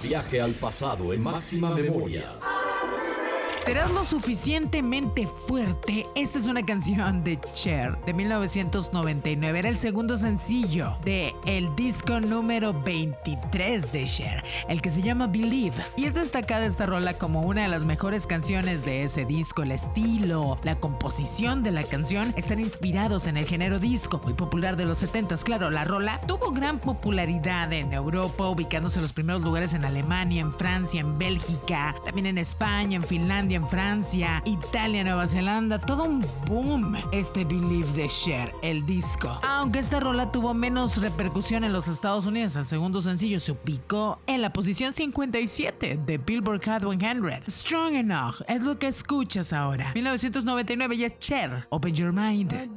Viaje al pasado en máxima memoria. ¿Serás lo suficientemente fuerte? Esta es una canción de Cher de 1999. Era el segundo sencillo de el disco número 23 de Cher, el que se llama Believe. Y es destacada esta rola como una de las mejores canciones de ese disco. El estilo, la composición de la canción están inspirados en el género disco, muy popular de los 70s. Claro, la rola tuvo gran popularidad en Europa, ubicándose en los primeros lugares en Alemania, en Francia, en Bélgica, también en España, en Finlandia, en Francia, Italia, Nueva Zelanda, todo un boom este Believe de Cher, el disco. Aunque esta rola tuvo menos repercusión en los Estados Unidos, el segundo sencillo se ubicó en la posición 57 de Billboard Hot 100. Strong Enough es lo que escuchas ahora. 1999 y es Cher, Open Your Mind.